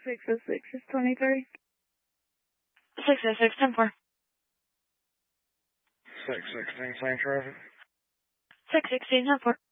606 is 23. 606, 10-4. 616, same traffic. 616, 10-4.